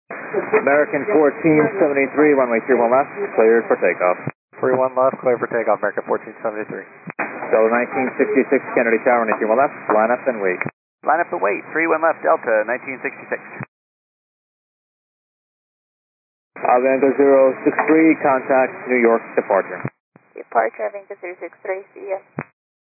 American 1473, runway 31 left, cleared for takeoff. 31 left, clear for takeoff, American 1473. Delta 1966, Kennedy Tower, runway 31 left, line up and wait. Line up and wait, 31 left, Delta 1966. Avianca 063, contact New York departure. Departure, Avianca 063, see ya.